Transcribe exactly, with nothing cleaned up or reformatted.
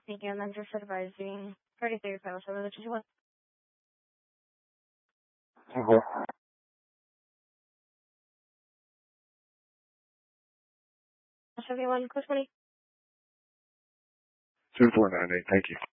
Thank you. And then just advising thirty-three five oh seven, which is what? Okay. seventy-one, close twenty. two four nine eight, thank you.